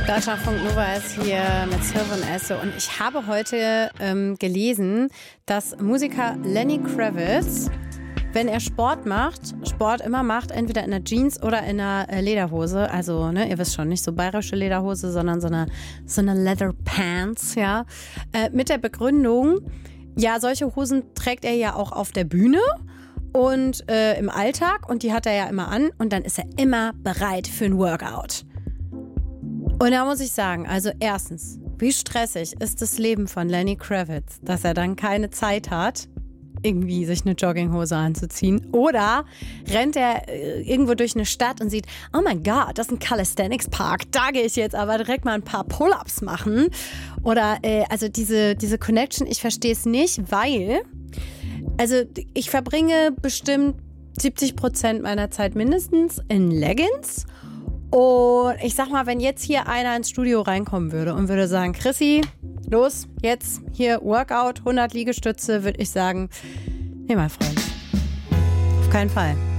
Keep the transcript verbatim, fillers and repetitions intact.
Deutschlandfunk Nova ist hier mit Sylvan Esso und ich habe heute ähm, gelesen, dass Musiker Lenny Kravitz, wenn er Sport macht, Sport immer macht, entweder in einer Jeans oder in einer äh, Lederhose, also ne, ihr wisst schon, nicht so bayerische Lederhose, sondern so eine, so eine Leather Pants, ja, äh, mit der Begründung, ja, solche Hosen trägt er ja auch auf der Bühne und äh, im Alltag und die hat er ja immer an und dann ist er immer bereit für ein Workout. Und da muss ich sagen, also erstens, wie stressig ist das Leben von Lenny Kravitz, dass er dann keine Zeit hat, irgendwie sich eine Jogginghose anzuziehen. Oder rennt er irgendwo durch eine Stadt und sieht, oh mein Gott, das ist ein Calisthenics Park, da gehe ich jetzt aber direkt mal ein paar Pull-ups machen. Oder äh, also diese, diese Connection, ich verstehe es nicht, weil also ich verbringe bestimmt siebzig Prozent meiner Zeit mindestens in Leggings. Und ich sag mal, wenn jetzt hier einer ins Studio reinkommen würde und würde sagen, Chrissy, los, jetzt hier Workout, hundert Liegestütze, würde ich sagen, nee, mein Freund, auf keinen Fall.